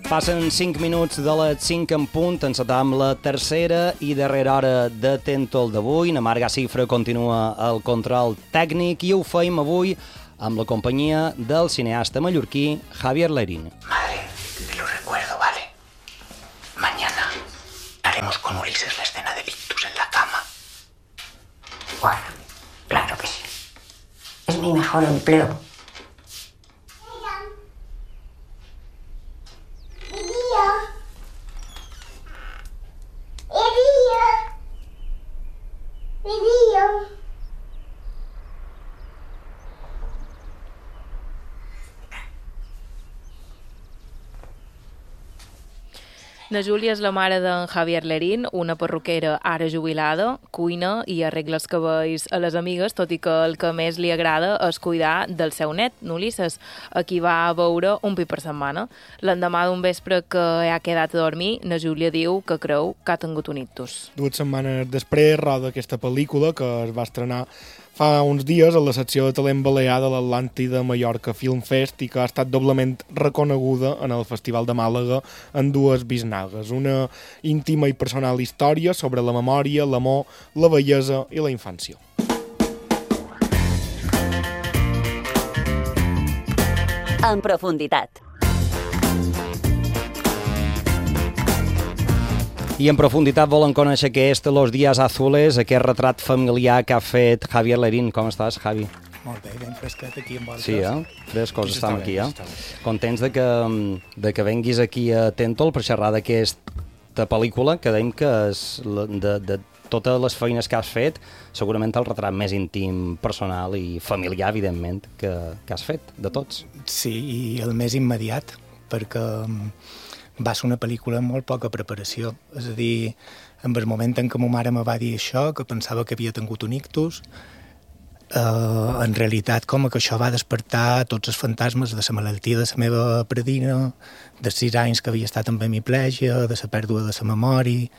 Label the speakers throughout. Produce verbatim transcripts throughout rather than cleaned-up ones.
Speaker 1: Passen cinc minuts de les cinc en punt, encetam la tercera i darrera hora de Tentol d'avui. Na Marga Cifra continua el control tècnic i ho feim avui amb la companyia del cineasta mallorquí Javier Lerín.
Speaker 2: Madre, te lo recuerdo, ¿vale? Mañana haremos con Ulises la escena de Victus en la cama.
Speaker 3: Bueno, claro que sí. Es mi mejor empleo.
Speaker 4: La Júlia és la mare d'en Javier Lerín, una perruquera ara jubilada, cuina i arregla els cabells a les amigues, tot i que el que més li agrada és cuidar del seu net, Ulises, a qui va a veure un pit per setmana. L'endemà d'un vespre que ha quedat a dormir, la Júlia diu que creu que ha tingut un ictus.
Speaker 5: Dues setmanes després roda aquesta pel·lícula que es va estrenar fa uns dies a la secció de talent balear de l'Atlàntida Mallorca Film Fest i que ha estat doblement reconeguda en el Festival de Màlaga en dues bisnagues. Una íntima i personal història sobre la memòria, l'amor, la bellesa i la infància.
Speaker 6: En profunditat.
Speaker 1: I en profunditat volen conèixer què és Los Días Azules, aquest retrat familiar que ha fet Javier Lerín. Com estàs, Javi?
Speaker 7: Molt bé, ben fresquet aquí amb vosaltres.
Speaker 1: Sí, eh? Frescos estem aquí,
Speaker 7: bé,
Speaker 1: eh? Contents de que, de que venguis aquí a Tentol per xerrar d'aquesta pel·lícula que dèiem que és de, de totes les feines que has fet, segurament el retrat més íntim, personal i familiar, evidentment, que, que has fet, de tots.
Speaker 7: Sí, i el més immediat, perquè va ser una pel·lícula amb molt poca preparació. És a dir, en el moment en què ma mare me va dir això, que pensava que havia tingut un ictus, eh, en realitat com que això va despertar tots els fantasmes de la malaltia de la meva predina, de sis anys que havia estat amb hemiplegia, de la pèrdua de la memòria,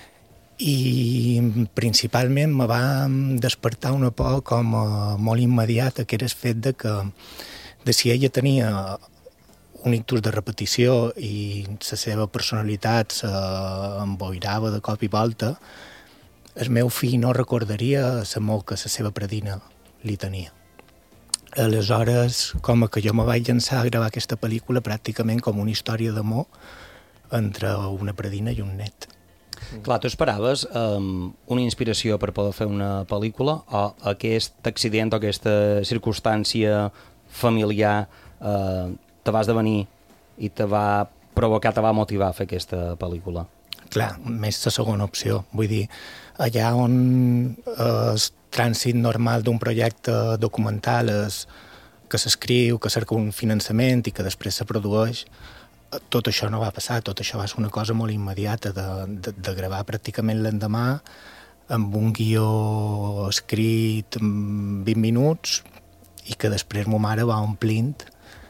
Speaker 7: i principalment me va despertar una por com a molt immediata, que era el fet de que de si ella tenia un ictus de repetició i la seva personalitat s'emboirava de cop i volta, el meu fill no recordaria l'amor que la seva predina li tenia. Aleshores, com que jo me vaig llançar a gravar aquesta pel·lícula pràcticament com una història d'amor entre una predina i un net.
Speaker 1: Clar, tu esperaves um, una inspiració per poder fer una pel·lícula o aquest accident o aquesta circumstància familiar eh, te va esdevenir i te va provocar, te va motivar a fer aquesta pel·lícula?
Speaker 7: Clar, més la segona opció. Vull dir, allà on el trànsit normal d'un projecte documental és que s'escriu, que cerca un finançament i que després se produeix, tot això no va passar, tot això va ser una cosa molt immediata de, de, de gravar pràcticament l'endemà amb un guió escrit en vint minuts i que després ma mare va omplint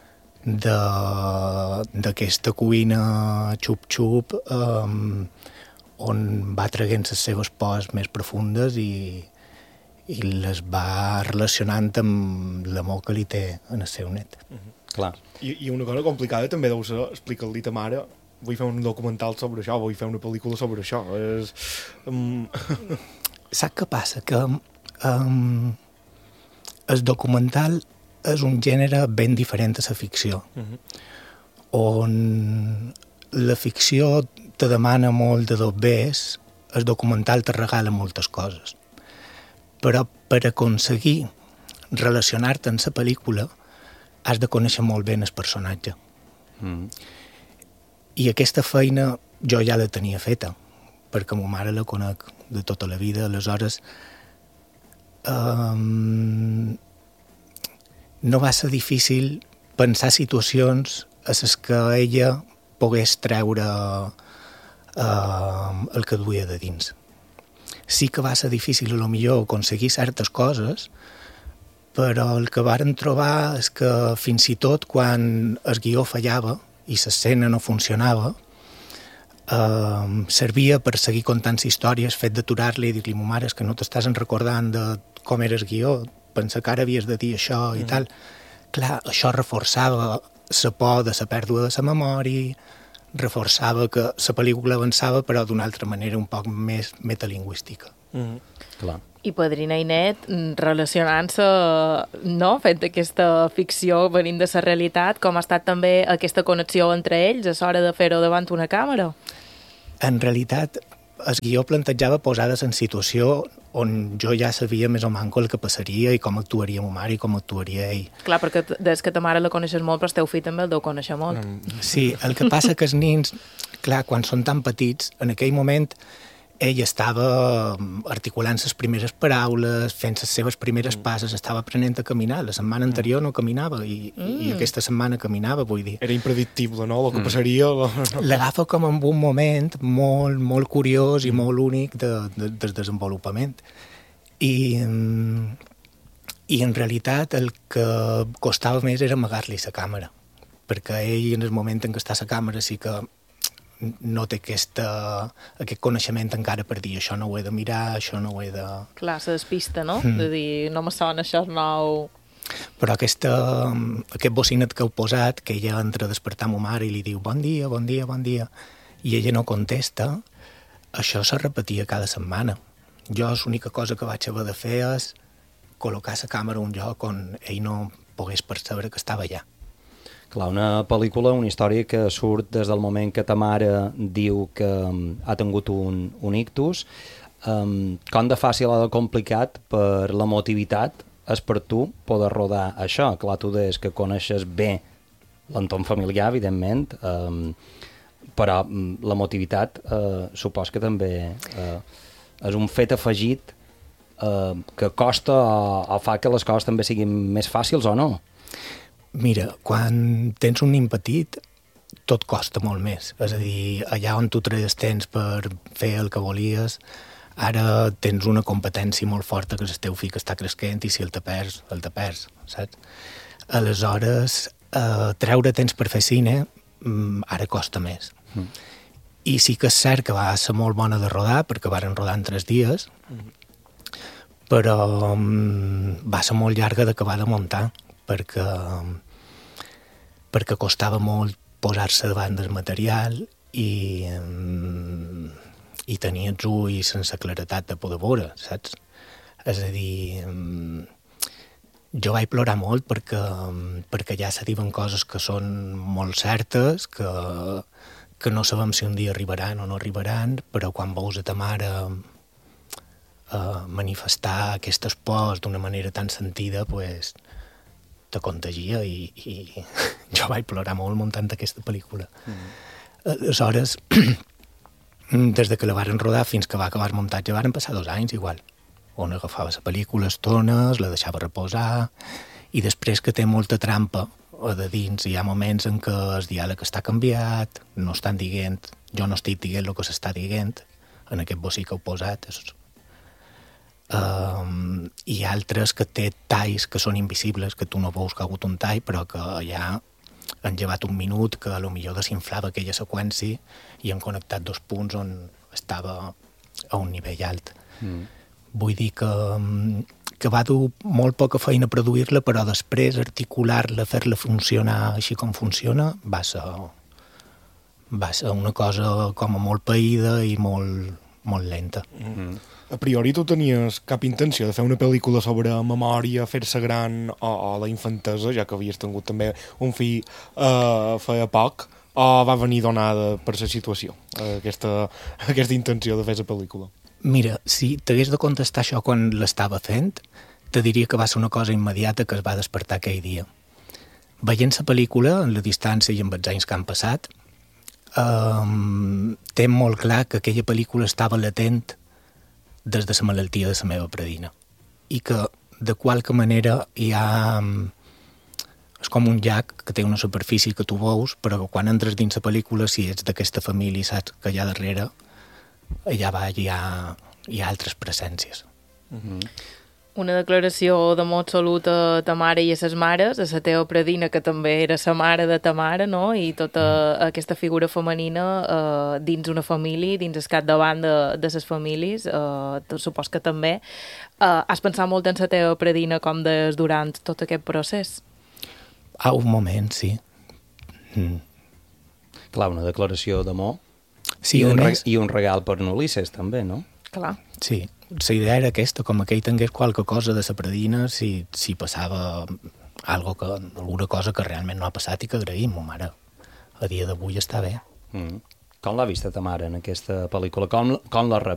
Speaker 7: d'aquesta cuina xup-xup um, on va traient les seves pors més profundes i, i les va relacionant amb l'amor que li té en el seu net.
Speaker 5: Mm-hmm.
Speaker 1: Clar.
Speaker 5: I, I una cosa complicada també deu ser explicar-li a ta mare: vull fer un documental sobre això, vull fer una pel·lícula sobre això. És, um...
Speaker 7: Saps què passa? Que um, el documental és un gènere ben diferent a la ficció, uh-huh. on la ficció te demana molt de dobbers, el documental te regala moltes coses. Però per aconseguir relacionar-te amb la pel·lícula has de conèixer molt bé el personatge. Mm. I aquesta feina jo ja la tenia feta, perquè ma mare la conec de tota la vida, aleshores um, no va ser difícil pensar situacions a les que ella pogués treure uh, el que duia de dins. Sí que va ser difícil, a lo millor, aconseguir certes coses, però el que varen trobar és que fins i tot quan el guió fallava i l'escena no funcionava, eh, servia per seguir contant històries, fet d'aturar-li i dir-li, ma mare, és que no t'estàs recordant de com era el guió, pensa que ara havies de dir això i mm. tal. Clar, això reforçava la por de la pèrdua de la memòria, reforçava que la pel·lícula avançava, però d'una altra manera un poc més metalingüística.
Speaker 5: Mm.
Speaker 1: Clar.
Speaker 4: I Padrina i Net relacionant-se, no?, fent aquesta ficció venint de la realitat, com ha estat també aquesta connexió entre ells a l'hora de fer-ho davant una càmera?
Speaker 7: En realitat, el guió plantejava posades en situació on jo ja sabia més o manco el que passaria i com actuaria ma mare i com actuaria ell.
Speaker 4: Clar, perquè des que ta mare la coneixes molt, però el teu fill també el deu conèixer molt.
Speaker 7: Mm. Sí, el que passa que els nins, clar, quan són tan petits, en aquell moment ell estava articulant les primeres paraules, fent les seves primeres passes, estava aprenent a caminar. La setmana anterior no caminava i, mm. i aquesta setmana caminava, vull dir.
Speaker 5: Era impredictible, no?, el que passaria. Mm.
Speaker 7: L'agafa com en un moment molt, molt curiós i molt únic de, de, del desenvolupament. I, I en realitat el que costava més era amagar-li la càmera, perquè ell en el moment en què està a la càmera sí que no té aquesta, aquest coneixement encara per dir això no ho he de mirar, això no ho he de...
Speaker 4: Clar, se despista, no?
Speaker 7: Mm.
Speaker 4: De dir, no me sona, això és nou...
Speaker 7: Però aquesta, aquest bocinet que heu posat, que ella entra a despertar ma mare i li diu bon dia, bon dia, bon dia, i ella no contesta, això se repetia cada setmana. Jo l'única cosa que vaig haver de fer és col·locar la càmera a un lloc on ell no pogués percebre que estava allà.
Speaker 1: Clar, una pel·lícula, una història que surt des del moment que ta mare diu que um, ha tingut un, un ictus. Um, com de fàcil o de complicat per l'emotivitat és per tu poder rodar això? Clar, tu deies que coneixes bé l'entorn familiar, evidentment, um, però um, l'emotivitat uh, supos que també uh, és un fet afegit uh, que costa o, o fa que les coses també siguin més fàcils o no?
Speaker 7: Mira, quan tens un nin petit, tot costa molt més. És a dir, allà on tu traies temps per fer el que volies, ara tens una competència molt forta que és el teu fill que està cresquent i si el te perds, el te perds, saps? Aleshores, eh, treure temps per fer cine ara costa més. Mm. I sí que és cert que va ser molt bona de rodar, perquè varen rodar en tres dies, mm. però um, va ser molt llarga d'acabar de muntar, perquè, perquè costava molt posar-se davant del material i, i tenir els ulls sense claretat de poder veure, saps? És a dir, jo vaig plorar molt perquè, perquè ja se diuen coses que són molt certes, que, que no sabem si un dia arribaran o no arribaran, però quan veus a ta mare eh, manifestar aquestes pors d'una manera tan sentida, pues, te contagia i, i jo vaig plorar molt muntant aquesta pel·lícula. Mm. Aleshores, des de que la varen rodar fins que va acabar el muntatge varen passar dos anys igual, on agafava la pel·lícula estones, la deixava reposar i després que té molta trampa o de dins hi ha moments en què el diàleg està canviat, no estan dient, jo no estic dient el que s'està dient, en aquest bocí que heu posat, és Um, i altres que té talls que són invisibles, que tu no veus que ha hagut un tall, però que ja han llevat un minut, que potser desinflava aquella seqüència i han connectat dos punts on estava a un nivell alt. Mm. Vull dir que, que va dur molt poca feina produir-la, però després articular-la, fer-la funcionar així com funciona, va ser, va ser una cosa com a molt païda i molt, molt lenta.
Speaker 5: Mm. A priori tu tenies cap intenció de fer una pel·lícula sobre memòria, fer-se gran o, o la infantesa, ja que havies tingut també un fill eh, feia poc, o va venir donada per la situació, aquesta, aquesta intenció de fer la pel·lícula?
Speaker 7: Mira, si t'hagués de contestar això quan l'estava fent, te diria que va ser una cosa immediata que es va despertar aquell dia. Veient la pel·lícula, en la distància i amb els anys que han passat, eh, té molt clar que aquella pel·lícula estava latent des de la malaltia de la meva predina. I que, de qualque manera, hi ha... És com un llac que té una superfície que tu veus, però quan entres dins la pel·lícula, si ets d'aquesta família i saps que allà darrere, allà va, hi ha, hi ha altres presències.
Speaker 4: Mm-hmm. Una declaració d'amor absolut a ta mare i a ses mares, a la teva predina, que també era la mare de ta mare, no? I tota mm. aquesta figura femenina eh, dins una família, dins el capdavant de, de les famílies, eh, supos que també. Eh, has pensat molt en la teva predina com des durant tot aquest procés?
Speaker 7: A un moment, sí. Mm.
Speaker 1: Clar, una declaració d'amor
Speaker 7: Sí,
Speaker 1: i,
Speaker 7: a
Speaker 1: un
Speaker 7: més,
Speaker 1: re, i un regal per Ulisses, també, no?
Speaker 4: Clar.
Speaker 7: sí, la idea era aquesta, com que ell tingués qualque cosa de sa predina si, si passava algo que, alguna cosa que realment no ha passat i que agraïm, ma mare. A dia d'avui està bé.
Speaker 1: Mm. Com l'ha vista ta mare en aquesta pel·lícula? Com, com la rep?